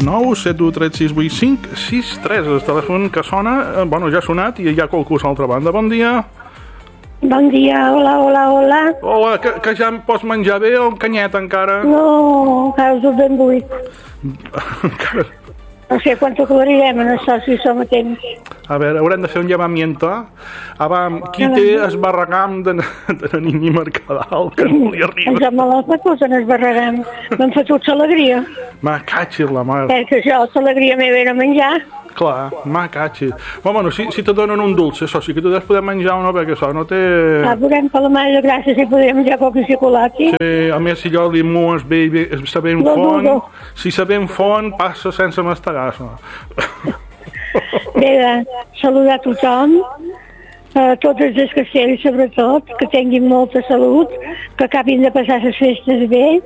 9 7 1 3 6 8 5 6 3. El telèfon que sona, bueno, ja ha sonat i hi ha qualcú a l'altra banda. Bon dia. Bon dia, hola. Hola, que ja em pots menjar bé o canyet encara? No, encara us ho ben buit. Encara... No sé quan aclarirem en això, si som a temps. A veure, haurem de fer un llamamiento. Qui té esbarregam de Nini Mercadal, que no li arriba? Ens hem malat la cosa, no esbarregam. M'han fotut l'alegria. Ma catxi la mare. Que això, l'alegria meva era menjar. Clar, ma catxi. Bueno, si te donen un dulce, això sí que tu has poder menjar o no, perquè això no té... Veurem per la mare de gràcia si podem menjar qualque xocolata. Sí, a més, si allò limó és bé, sabent font, si sabent font, passa sense mastegar, això. Bé, saludar a tothom, a tots els del castell, sobretot, que tinguin molta salut, que acabin de passar les festes bé,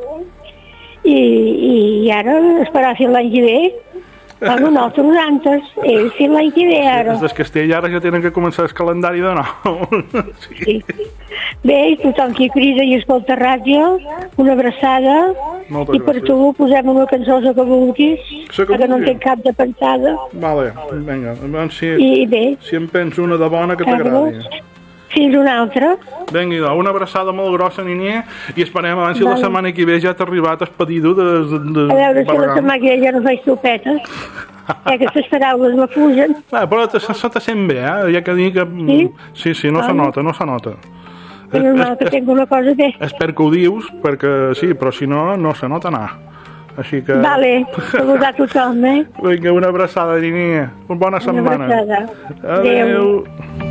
i ara esperar fins l'any que ve. Bueno, nosaltres antes, ells fins l'any que ve ara. Els del castell ara ja tenen que començar el calendari de nou. Sí. Bé, i tothom qui crida i escolta ràdio, una abraçada. Moltes i per gràcies. tu posem una cançó que vulguis, que no en tinc cap de pensada. Vale, vinga, I bé. Si em penso una de bona que t'agradi. Fins una altra. Vinga, una abraçada molt grossa, Nini, i esperem abans si la setmana que ve ja t'ha arribat el pedido de a veure si la setmana que ve ja no faig sopetes. Aquestes paraules me fugen. Però se te sent bé, hi ha que dir que... Sí, no se nota. És normal que tinc una cosa bé. Espero que ho dius, perquè sí, però si no, no se nota anar. Així que... Vale, saludar a tothom, Vinga, una abraçada, Nini. Una bona setmana. Una abraçada. Adéu.